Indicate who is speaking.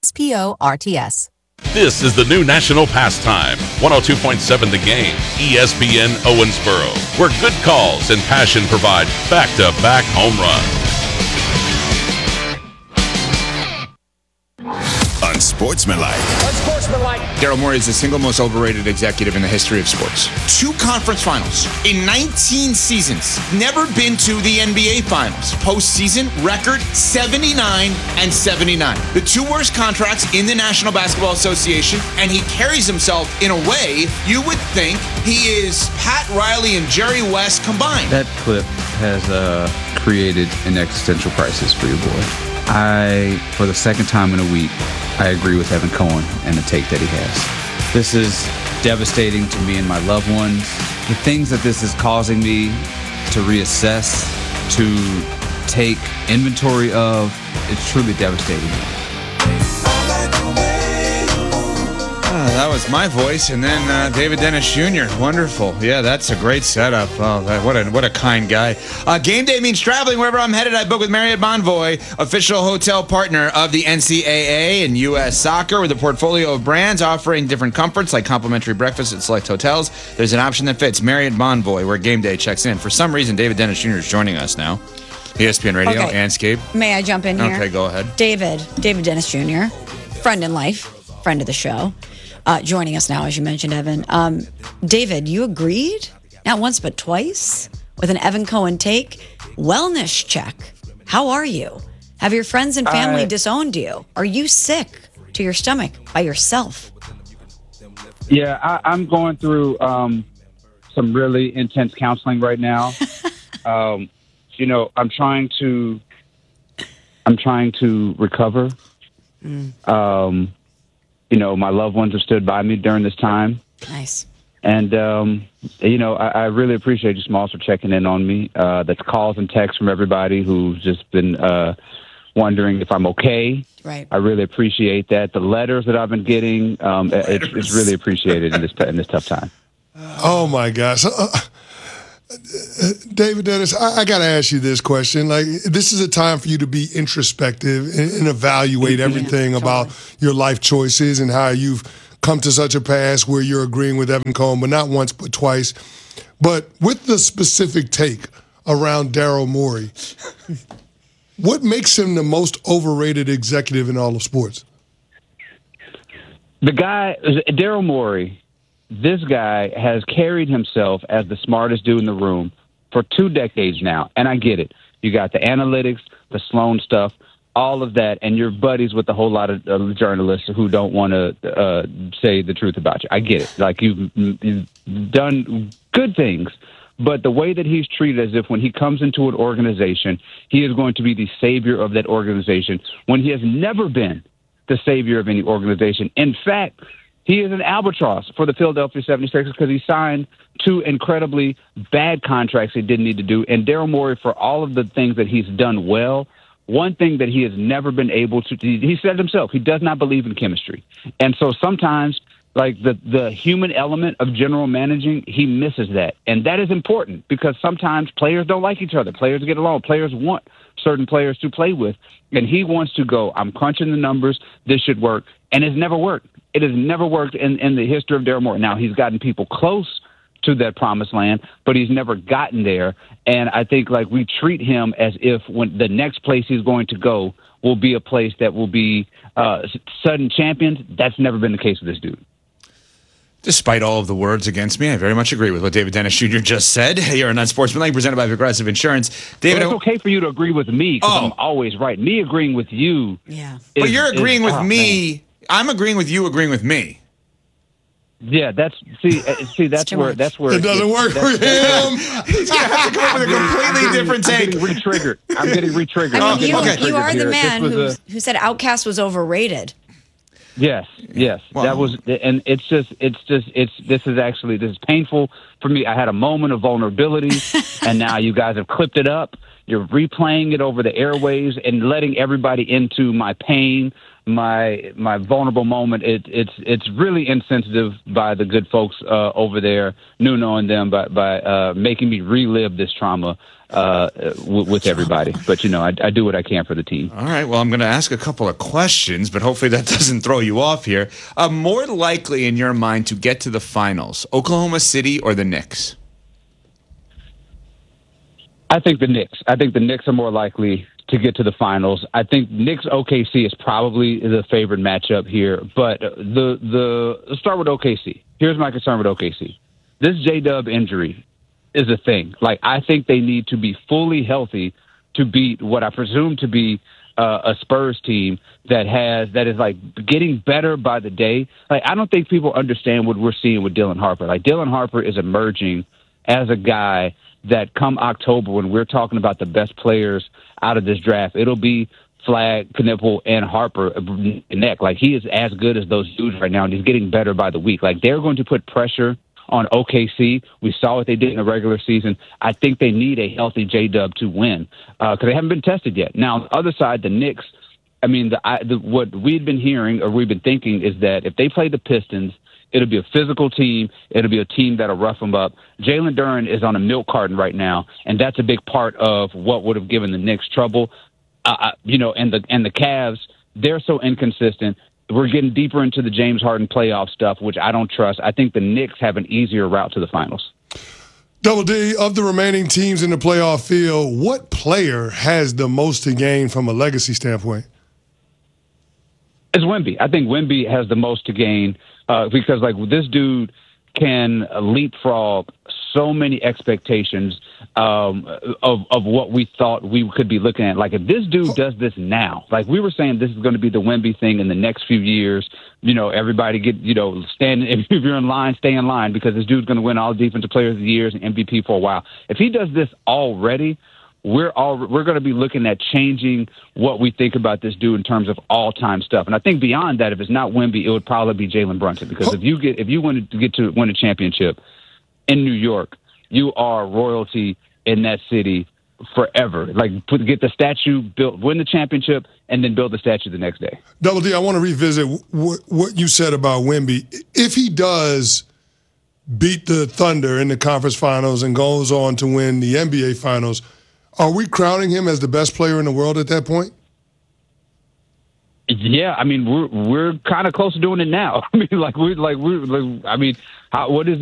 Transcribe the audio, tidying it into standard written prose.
Speaker 1: XPORTS.
Speaker 2: This is the new national pastime, 102.7 The Game, ESPN Owensboro, where good calls and passion provide back-to-back home runs.
Speaker 3: Unsportsmanlike.
Speaker 4: Daryl Morey is the single most overrated executive in the history of sports. 2 conference finals in 19 seasons. Never been to the NBA finals. Postseason record 79-79. The 2 worst contracts in the National Basketball Association, and he carries himself in a way you would think he is Pat Riley and Jerry West combined.
Speaker 5: That clip has created an existential crisis for your boy. For the second time in a week, I agree with Evan Cohen and the take that he has. This is devastating to me and my loved ones. The things that this is causing me to reassess, to take inventory of, it's truly devastating.
Speaker 4: That was my voice, and then David Dennis Jr. Wonderful. Yeah, that's a great setup. Oh, what a kind guy. Game day means traveling. Wherever I'm headed, I book with Marriott Bonvoy, official hotel partner of the NCAA and U.S. Soccer, with a portfolio of brands offering different comforts like complimentary breakfast at select hotels. There's an option that fits. Marriott Bonvoy, where game day checks in. For some reason, David Dennis Jr. is joining us now. ESPN Radio,
Speaker 6: okay.
Speaker 4: Anscape.
Speaker 6: May I jump in here?
Speaker 4: Okay, go ahead.
Speaker 6: David Dennis Jr., friend in life, friend of the show. Joining us now, as you mentioned, Evan. David, you agreed, not once but twice, with an Evan Cohen take. Wellness check. How are you? Have your friends and family disowned you? Are you sick to your stomach by yourself?
Speaker 5: Yeah, I'm going through some really intense counseling right now. I'm trying to recover. My loved ones have stood by me during this time.
Speaker 6: Nice.
Speaker 5: And, I really appreciate you, Smalls, for checking in on me. That's calls and texts from everybody who's just been wondering if I'm okay.
Speaker 6: Right.
Speaker 5: I really appreciate that. The letters that I've been getting, it's really appreciated in this tough time.
Speaker 7: Oh, my gosh. David Dennis, I got to ask you this question. Like, this is a time for you to be introspective and evaluate everything about your life choices and how you've come to such a pass where you're agreeing with Evan Cohen, but not once but twice. But with the specific take around Daryl Morey, what makes him the most overrated executive in all of sports?
Speaker 5: The guy, Daryl Morey, this guy has carried himself as the smartest dude in the room for 2 decades now. And I get it. You got the analytics, the Sloan stuff, all of that, and you're buddies with a whole lot of journalists who don't want to say the truth about you. I get it. Like, you've done good things, but the way that he's treated as if when he comes into an organization, he is going to be the savior of that organization, when he has never been the savior of any organization. In fact, he is an albatross for the Philadelphia 76ers because he signed 2 incredibly bad contracts he didn't need to do. And Daryl Morey, for all of the things that he's done well, one thing that he has never been able to, he said himself, he does not believe in chemistry. And so sometimes, like, the human element of general managing, he misses that. And that is important because sometimes players don't like each other. Players get along. Players want certain players to play with. And he wants to go, I'm crunching the numbers, this should work. And it's never worked. It has never worked in the history of Daryl Morey. Now, he's gotten people close to that promised land, but he's never gotten there. And I think, like, we treat him as if when the next place he's going to go will be a place that will be sudden champions. That's never been the case with this dude.
Speaker 4: Despite all of the words against me, I very much agree with what David Dennis Jr. just said. You're on Unsportsmanlike, presented by Progressive Insurance. David,
Speaker 5: it's okay for you to agree with me because I'm always right. Me agreeing with you.
Speaker 6: Yeah.
Speaker 4: But you're agreeing with me. Man. I'm agreeing with you agreeing with me.
Speaker 5: Yeah, that's where
Speaker 7: it doesn't work for him.
Speaker 4: He's gonna have to come up with a completely different take.
Speaker 5: I'm getting re-triggered.
Speaker 6: I mean, you are the man who said Outkast was overrated.
Speaker 5: Yes. Wow. That was, and this is painful for me. I had a moment of vulnerability, and now you guys have clipped it up. You're replaying it over the airwaves and letting everybody into my pain, my vulnerable moment. It's really insensitive by the good folks over there, Nuno and them, by making me relive this trauma with everybody. But, I do what I can for the team.
Speaker 4: All right, well, I'm going to ask a couple of questions, but hopefully that doesn't throw you off here. More likely in your mind to get to the finals, Oklahoma City or the Knicks?
Speaker 5: I think the Knicks. I think the Knicks are more likely to get to the finals. I think Knicks OKC is probably the favorite matchup here. But let's start with OKC. Here's my concern with OKC. This J-Dub injury is a thing. Like, I think they need to be fully healthy to beat what I presume to be a Spurs team that is like getting better by the day. Like, I don't think people understand what we're seeing with Dylan Harper. Like, Dylan Harper is emerging as a guy that come October, when we're talking about the best players out of this draft, it'll be Flagg, Knipple, and Harper neck. Like, he is as good as those dudes right now, and he's getting better by the week. Like, they're going to put pressure on OKC. We saw what they did in the regular season. I think they need a healthy J-Dub to win because they haven't been tested yet. Now, on the other side, the Knicks, I mean, what we've been hearing or we've been thinking is that if they play the Pistons, it'll be a physical team. It'll be a team that'll rough them up. Jalen Duren is on a milk carton right now, and that's a big part of what would have given the Knicks trouble. And the Cavs, they're so inconsistent. We're getting deeper into the James Harden playoff stuff, which I don't trust. I think the Knicks have an easier route to the finals.
Speaker 7: Double D, of the remaining teams in the playoff field, what player has the most to gain from a legacy standpoint?
Speaker 5: It's Wemby. I think Wemby has the most to gain because, like, this dude can leapfrog so many expectations of what we thought we could be looking at. Like, if this dude does this now, like we were saying, this is going to be the Wemby thing in the next few years. Everybody stand. If you're in line, stay in line because this dude's going to win all Defensive Players of the Year and MVP for a while. If he does this already, we're going to be looking at changing what we think about this dude in terms of all-time stuff. And I think beyond that, if it's not Wemby, it would probably be Jalen Brunson because if you want to get to win a championship in New York, you are royalty in that city forever. Like, get the statue built, win the championship, and then build the statue the next day.
Speaker 7: Double D, I want to revisit what you said about Wemby. If he does beat the Thunder in the conference finals and goes on to win the NBA finals, are we crowning him as the best player in the world at that point?
Speaker 5: Yeah, I mean, we're kind of close to doing it now. I mean, what is